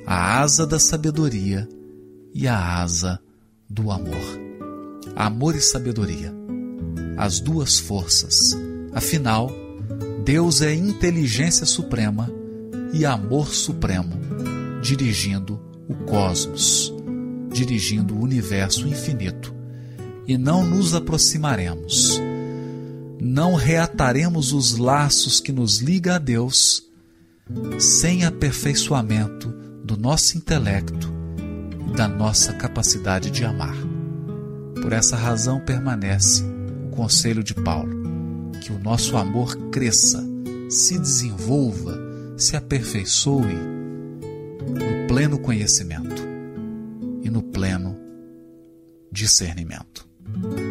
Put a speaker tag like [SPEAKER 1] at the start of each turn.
[SPEAKER 1] a asa da sabedoria e a asa do amor. Amor e sabedoria, as duas forças. Afinal, Deus é inteligência suprema e amor supremo, dirigindo o cosmos, dirigindo o universo infinito. E não nos aproximaremos, não reataremos os laços que nos ligam a Deus sem aperfeiçoamento do nosso intelecto e da nossa capacidade de amar. Por essa razão permanece o conselho de Paulo, que o nosso amor cresça, se desenvolva, se aperfeiçoe no pleno conhecimento e no pleno discernimento.